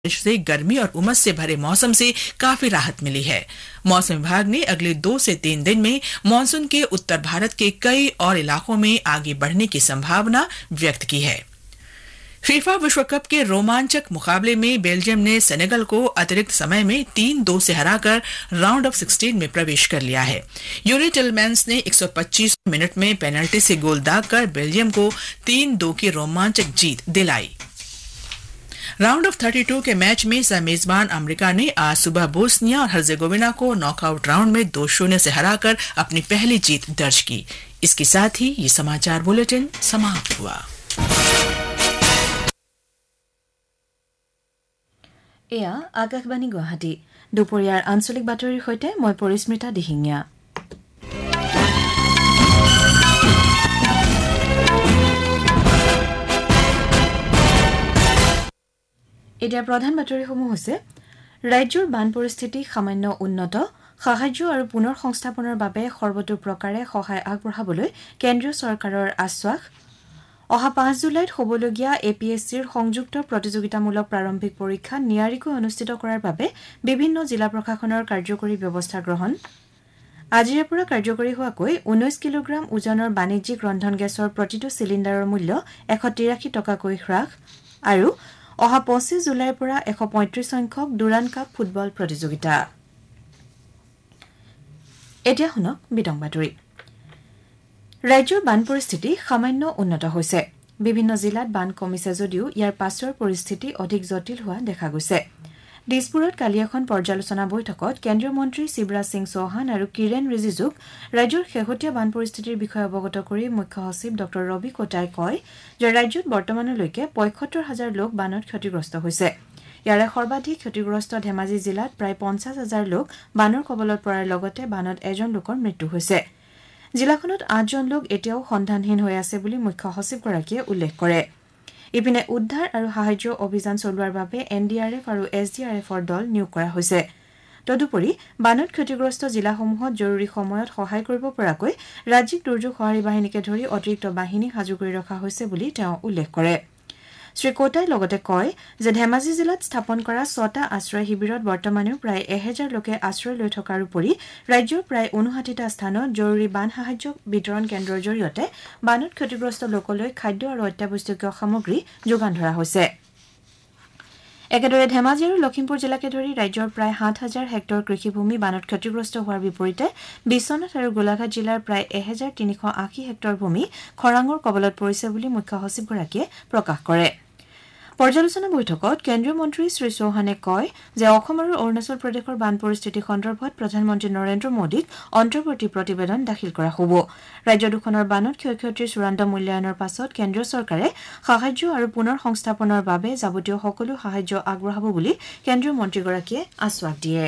से गर्मी और उमस से भरे मौसम से काफी राहत मिली है। मौसम विभाग ने अगले 2 से 3 दिन में मानसून के उत्तर भारत के कई और इलाकों में आगे बढ़ने की संभावना व्यक्त की है। फीफा विश्व कप के रोमांचक मुकाबले में बेल्जियम ने सेनेगल को अतिरिक्त समय में 3-2 से हराकर राउंड ऑफ 16 में प्रवेश कर लिया है। यूरी टिलमैन्स ने 125 मिनट में पेनल्टी से गोल दागकर बेल्जियम को 3-2 की रोमांचक जीत दिलाई। राउंड ऑफ 32 के मैच में मेजबान अमेरिका ने आज सुबह बोस्निया और हर्जेगोविना को नॉकआउट राउंड में 2-0 से हराकर अपनी पहली जीत दर्ज की। इसके साथ ही ये समाचार बुलेटिन समाप्त हुआ। এয়া আকাশবাণী গুৱাহাটী দুপৰীয়াৰ আঞ্চলিক বাতৰিৰ সৈতে মই পৰিস্মিতা দিহিঙীয়া। এতিয়া প্ৰধান বাতৰিসমূহ হৈছে ৰাজ্যৰ বান পৰিস্থিতি সামান্য উন্নত, সাহায্য আৰু পুনৰ সংস্থাপনৰ বাবে সৰ্বতো প্ৰকাৰে সহায় আগবঢ়াবলৈ কেন্দ্ৰীয় চৰকাৰৰ আশ্বাস। অহা 5 জুলাইত হ'বলগীয়া এপিএছচিৰ সংযুক্ত প্ৰতিযোগিতামূলক প্ৰাৰম্ভিক পৰীক্ষা নিয়াৰিকৈ অনুষ্ঠিত কৰাৰ বাবে বিভিন্ন জিলা প্ৰশাসনৰ কাৰ্যকৰী ব্যৱস্থা গ্ৰহণ। আজিৰে পৰা কাৰ্যকৰী হোৱাকৈ 19 কিলোগ্ৰাম ওজনৰ বাণিজ্যিক ৰন্ধন গেছৰ প্ৰতিটো চিলিণ্ডাৰৰ মূল্য 183 টকাকৈ হ্ৰাস। আৰু অহা 25 জুলাইৰ পৰা 135 সংখ্যক ডুৰান কাপ ফুটবল প্ৰতিযোগিতা। এতিয়া শুনক বিতং বাতৰি। ৰাজ্যৰ বান পৰিস্থিতি সামান্য উন্নত হৈছে। বিভিন্ন জিলাত বান কমিছে যদিও ইয়াৰ পাছৰ পৰিস্থিতি অধিক জটিল হোৱা দেখা গৈছে। দিছপুৰত কালি এখন পৰ্যালোচনা বৈঠকত কেন্দ্ৰীয় মন্ত্ৰী শিৱৰাজ সিং চৌহান আৰু কিৰেণ ৰিজিজুক ৰাজ্যৰ শেহতীয়া বান পৰিস্থিতিৰ বিষয়ে অৱগত কৰি মুখ্য সচিব ড ৰবি কোটাই কয় যে ৰাজ্যত বৰ্তমানলৈকে ৭৫,০০০ লোক বানত ক্ষতিগ্ৰস্ত হৈছে। ইয়াৰে সৰ্বাধিক ক্ষতিগ্ৰস্ত ধেমাজি জিলাত প্ৰায় ৫০,০০০ লোক বানৰ কবলত পৰাৰ লগতে বানত এজন লোকৰ মৃত্যু হৈছে। জিলাখনত 8জন লোক এতিয়াও সন্ধানহীন হৈ আছে বুলি মুখ্য সচিবগৰাকীয়ে উল্লেখ কৰে। ইপিনে উদ্ধাৰ আৰু সাহায্য অভিযান চলোৱাৰ বাবে এনডিআৰএফ আৰু এছডিআৰএফৰ দল নিয়োগ কৰা হৈছে। তদুপৰি বানত ক্ষতিগ্ৰস্ত জিলাসমূহত জৰুৰী সময়ত সহায় কৰিব পৰাকৈ ৰাজ্যিক দুৰ্যোগ সঁহাৰি বাহিনীকে ধৰি অতিৰিক্ত বাহিনী সাজু কৰি ৰখা হৈছে বুলি তেওঁ উল্লেখ কৰে। শ্ৰীকোটাই লগতে কয় যে ধেমাজি জিলাত স্থাপন কৰা 6টা আশ্ৰয় শিবিৰত বৰ্তমানেও প্ৰায় 1000 লোকে আশ্ৰয় লৈ থকাৰ উপৰি ৰাজ্যৰ প্ৰায় 59টা স্থানত জৰুৰী বান সাহায্য বিতৰণ কেন্দ্ৰৰ জৰিয়তে বানত ক্ষতিগ্ৰস্ত লোকলৈ খাদ্য আৰু অত্যাৱশ্যকীয় সামগ্ৰী যোগান ধৰা হৈছে। একেদৰে ধেমাজি আৰু লখিমপুৰ জিলাকে ধৰি ৰাজ্যৰ প্ৰায় 7,000 হেক্টৰ কৃষিভূমি বানত ক্ষতিগ্ৰস্ত হোৱাৰ বিপৰীতে বিশ্বনাথ আৰু গোলাঘাট জিলাৰ প্ৰায় 1380 হেক্টৰ ভূমি খৰাঙৰ কবলত পৰিছে বুলি মুখ্য সচিবগৰাকীয়ে প্ৰকাশ কৰে। পৰ্যালোচনা বৈঠকত কেন্দ্ৰীয় মন্ত্ৰী শ্ৰী চৌহানে কয় যে অসম আৰু অৰুণাচল প্ৰদেশৰ বান পৰিস্থিতি সন্দৰ্ভত প্ৰধানমন্ত্ৰী নৰেন্দ্ৰ মোদীক অন্তৰ্বৰ্তী প্ৰতিবেদন দাখিল কৰা হ'ব। ৰাজ্য দুখনৰ বানত ক্ষয়ক্ষতিৰ চূড়ান্ত মূল্যায়নৰ পাছত কেন্দ্ৰীয় চৰকাৰে সাহায্য আৰু পুনৰ সংস্থাপনৰ বাবে যাৱতীয় সকলো সাহায্য আগবঢ়াব বুলি কেন্দ্ৰীয় মন্ত্ৰীগৰাকীয়ে আশ্বাস দিয়ে।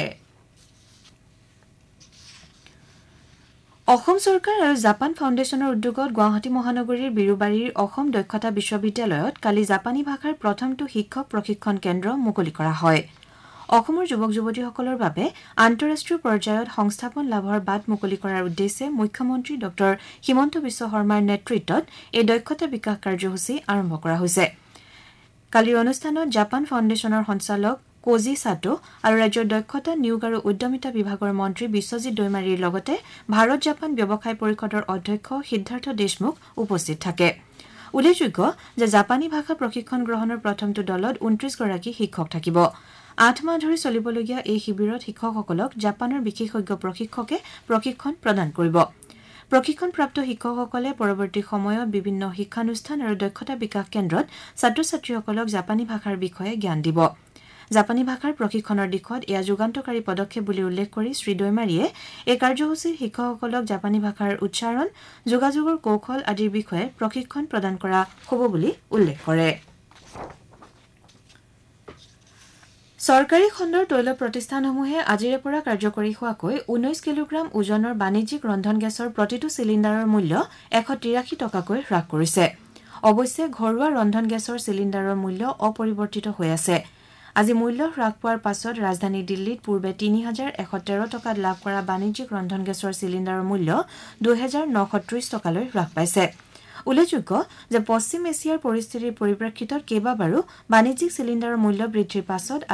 অসম চৰকাৰ আৰু জাপান ফাউণ্ডেশ্যনৰ উদ্যোগত গুৱাহাটী মহানগৰীৰ বিৰুবাৰীৰ অসম দক্ষতা বিশ্ববিদ্যালয়ত কালি জাপানী ভাষাৰ প্ৰথমটো শিক্ষক প্ৰশিক্ষণ কেন্দ্ৰ মুকলি কৰা হয়। অসমৰ যুৱক যুৱতীসকলৰ বাবে আন্তঃৰাষ্ট্ৰীয় পৰ্যায়ত সংস্থাপন লাভৰ বাট মুকলি কৰাৰ উদ্দেশ্যে মুখ্যমন্ত্ৰী ড হিমন্ত বিশ্ব শৰ্মাৰ নেতৃত্বত এই দক্ষতা বিকাশ কাৰ্যসূচী আৰম্ভ কৰা হৈছে। কালিৰ অনুষ্ঠানত জাপান ফাউণ্ডেশ্যনৰ সঞ্চালক কোজি সাটো আৰু ৰাজ্যৰ দক্ষতা নিয়োগ আৰু উদ্যমিতা বিভাগৰ মন্ত্ৰী বিশ্বজিৎ দৈমাৰীৰ লগতে ভাৰত জাপান ব্যৱসায় পৰিষদৰ অধ্যক্ষ সিদ্ধাৰ্থ দেশমুখ উপস্থিত থাকে। উল্লেখযোগ্য যে জাপানী ভাষা প্ৰশিক্ষণ গ্ৰহণৰ প্ৰথমটো দলত 29 গৰাকী শিক্ষক থাকিব। 8 মাহ ধৰি চলিবলগীয়া এই শিবিৰত শিক্ষকসকলক জাপানৰ বিশেষজ্ঞ প্ৰশিক্ষকে প্ৰশিক্ষণ প্ৰদান কৰিব। প্ৰশিক্ষণপ্ৰাপ্ত শিক্ষকসকলে পৰৱৰ্তী সময়ত বিভিন্ন শিক্ষানুষ্ঠান আৰু দক্ষতা বিকাশ কেন্দ্ৰত ছাত্ৰ ছাত্ৰীসকলক জাপানী ভাষাৰ বিষয়ে জ্ঞান দিব। জাপানী ভাষাৰ প্ৰশিক্ষণৰ দিশত এয়া যুগান্তকাৰী পদক্ষেপ বুলি উল্লেখ কৰি শ্ৰী দৈমাৰীয়ে এই কাৰ্যসূচীৰ শিক্ষকসকলক জাপানী ভাষাৰ উচ্চাৰণ, যোগাযোগৰ কৌশল আদিৰ বিষয়ে প্ৰশিক্ষণ প্ৰদান কৰা হ'ব বুলি উল্লেখ কৰে। চৰকাৰী খণ্ডৰ তৈল প্ৰতিষ্ঠানসমূহে আজিৰে পৰা কাৰ্যকৰী হোৱাকৈ 19 কিলোগ্ৰাম ওজনৰ বাণিজ্যিক ৰন্ধন গেছৰ প্ৰতিটো চিলিণ্ডাৰৰ মূল্য 183 টকাকৈ হ্ৰাস কৰিছে। অৱশ্যে ঘৰুৱা ৰন্ধন গেছৰ চিলিণ্ডাৰৰ মূল্য অপৰিৱৰ্তিত হৈ আছে। আজি মূল্য হ্ৰাস পোৱাৰ পাছত ৰাজধানী দিল্লীত পূৰ্বে 3,113 টকাত লাভ কৰা বাণিজ্যিক ৰন্ধন গেছৰ চিলিণ্ডাৰৰ মূল্য 2,930 টকালৈ হ্ৰাস পাইছে। উল্লেখযোগ্য যে পশ্চিম এছিয়াৰ পৰিস্থিতিৰ পৰিপ্ৰেক্ষিতত কেইবাবাৰো বাণিজ্যিক চিলিণ্ডাৰৰ মূল্য বৃদ্ধিৰ পাছত